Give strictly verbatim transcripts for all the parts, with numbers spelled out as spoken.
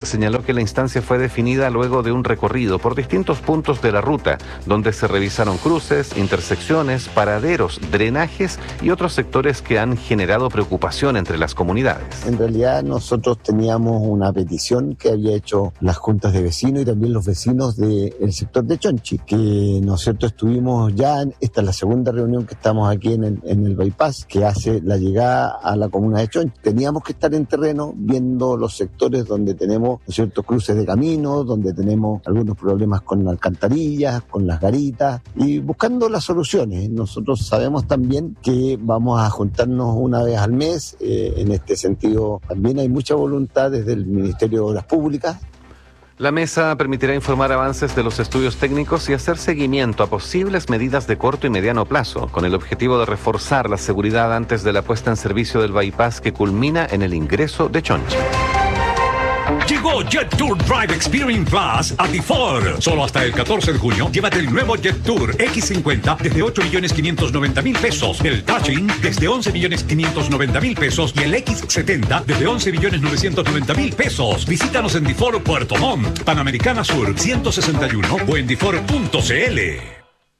señaló que la instancia fue definida luego de un recorrido por distintos puntos de la ruta, donde se revisaron cruces, intersecciones, paraderos, drenajes y otros sectores que han generado preocupación entre las comunidades. En realidad nosotros teníamos una petición que había hecho las juntas de vecinos y también los vecinos del sector de Chonchi, que nosotros estuvimos ya, en, esta es la segunda reunión que estamos aquí en el, en el bypass, que hace la llegada a la comuna de Chonchi. Teníamos que estar en terreno viendo los sectores donde tenemos ciertos cruces de caminos, donde tenemos algunos problemas con alcantarillas, con las garitas y buscando las soluciones. Nosotros sabemos también que vamos a juntarnos una vez al mes. Eh, en este sentido también hay mucha voluntad desde el Ministerio de Obras Públicas. La mesa permitirá informar avances de los estudios técnicos y hacer seguimiento a posibles medidas de corto y mediano plazo, con el objetivo de reforzar la seguridad antes de la puesta en servicio del bypass que culmina en el ingreso de Chonchi. Llegó Jet Tour Drive Experience Plus a Tifor. Solo hasta el catorce de junio, llévate el nuevo Jet Tour equis cincuenta desde ocho millones quinientos noventa mil pesos, el Touching desde once millones quinientos noventa mil pesos y el equis setenta desde once millones novecientos noventa mil pesos. Visítanos en Tifor Puerto Montt, Panamericana Sur ciento sesenta y uno o en tifor punto cl.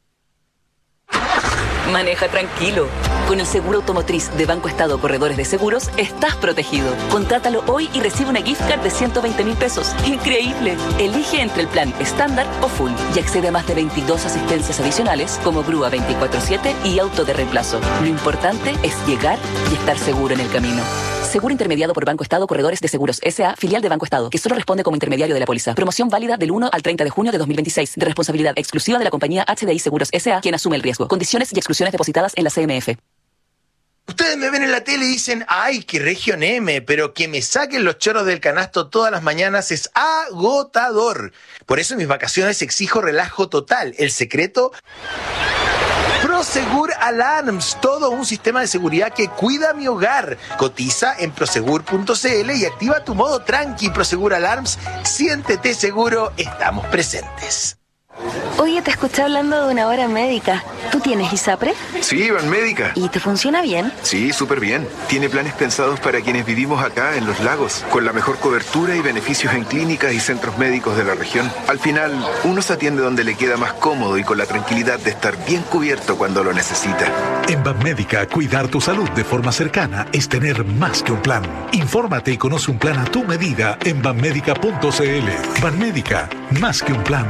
Maneja tranquilo. Con el seguro automotriz de Banco Estado Corredores de Seguros, estás protegido. Contrátalo hoy y recibe una gift card de ciento veinte mil pesos. ¡Increíble! Elige entre el plan estándar o full y accede a más de veintidós asistencias adicionales como grúa veinticuatro siete y auto de reemplazo. Lo importante es llegar y estar seguro en el camino. Seguro intermediado por Banco Estado Corredores de Seguros S A, filial de Banco Estado, que solo responde como intermediario de la póliza. Promoción válida del uno al treinta de junio de dos mil veintiséis. De responsabilidad exclusiva de la compañía H D I Seguros S A, quien asume el riesgo. Condiciones y exclusiones depositadas en la C M F. Ustedes me ven en la tele y dicen, ¡ay, qué región M! Pero que me saquen los choros del canasto todas las mañanas es agotador. Por eso en mis vacaciones exijo relajo total. El secreto... Prosegur Alarms, todo un sistema de seguridad que cuida mi hogar. Cotiza en prosegur punto cl y activa tu modo tranqui. Prosegur Alarms, siéntete seguro, estamos presentes. Oye, te escuché hablando de una hora médica. ¿Tú tienes ISAPRE? Sí, Banmédica. ¿Y te funciona bien? Sí, súper bien. Tiene planes pensados para quienes vivimos acá en Los Lagos, con la mejor cobertura y beneficios en clínicas y centros médicos de la región. Al final, uno se atiende donde le queda más cómodo y con la tranquilidad de estar bien cubierto cuando lo necesita. En Banmédica, cuidar tu salud de forma cercana es tener más que un plan. Infórmate y conoce un plan a tu medida en banmédica punto cl. Banmédica, más que un plan.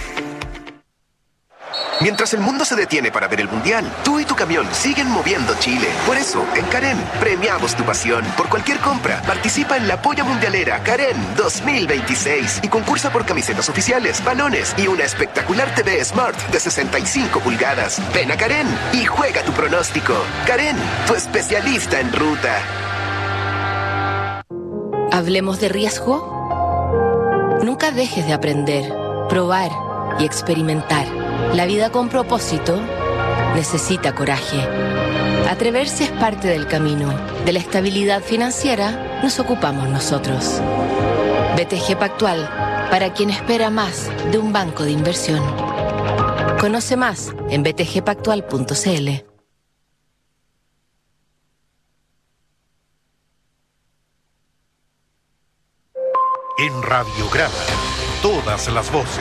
Mientras el mundo se detiene para ver el Mundial, tú y tu camión siguen moviendo Chile. Por eso, en Karen, premiamos tu pasión. Por cualquier compra, participa en la Polla Mundialera Karen dos mil veintiséis y concursa por camisetas oficiales, balones y una espectacular T V Smart de sesenta y cinco pulgadas. Ven a Karen y juega tu pronóstico. Karen, tu especialista en ruta. ¿Hablemos de riesgo? Nunca dejes de aprender, probar y experimentar. La vida con propósito necesita coraje. Atreverse es parte del camino. De la estabilidad financiera nos ocupamos nosotros. B T G Pactual, para quien espera más de un banco de inversión. Conoce más en b t g pactual punto cl. En Radiograma, todas las voces.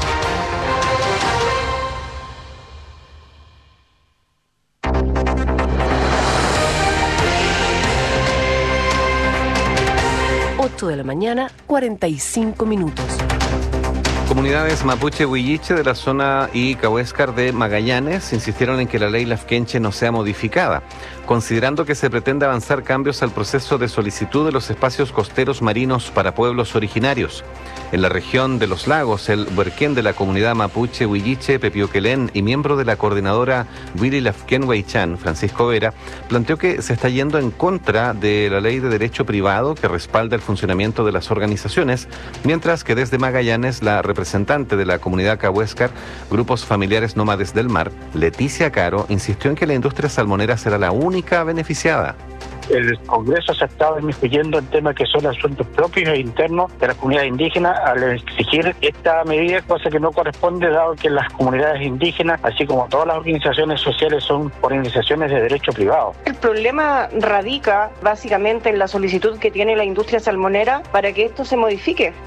ocho de la mañana, cuarenta y cinco minutos. Comunidades mapuche huilliche de la zona y Cahuéscar de Magallanes insistieron en que la ley lafkenche no sea modificada, considerando que se pretende avanzar cambios al proceso de solicitud de los espacios costeros marinos para pueblos originarios. En la región de Los Lagos, el huerquén de la comunidad mapuche huilliche, Pepioquelén, y miembro de la coordinadora Wiri Lafken Huaychán, Francisco Vera, planteó que se está yendo en contra de la ley de derecho privado que respalda el funcionamiento de las organizaciones, mientras que desde Magallanes la representante de la comunidad Cahuéscar, Grupos Familiares Nómades del Mar, Leticia Caro, insistió en que la industria salmonera será la única beneficiada. El Congreso se ha estado inmiscuyendo en temas que son asuntos propios e internos de la comunidad indígena al exigir esta medida, cosa que no corresponde dado que las comunidades indígenas, así como todas las organizaciones sociales, son organizaciones de derecho privado. El problema radica básicamente en la solicitud que tiene la industria salmonera para que esto se modifique.